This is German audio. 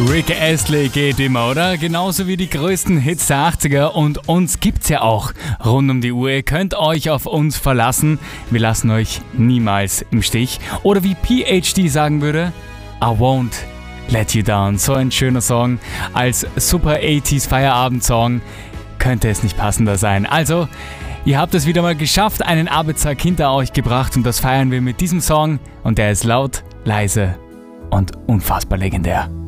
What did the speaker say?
Rick Astley geht immer, oder? Genauso wie die größten Hits der 80er und uns gibt's ja auch rund um die Uhr. Ihr könnt euch auf uns verlassen. Wir lassen euch niemals im Stich. Oder wie PhD sagen würde, I won't let you down. So ein schöner Song. Als super 80s Feierabendsong könnte es nicht passender sein. Also, ihr habt es wieder mal geschafft, einen Arbeitstag hinter euch gebracht und das feiern wir mit diesem Song. Und der ist laut, leise und unfassbar legendär.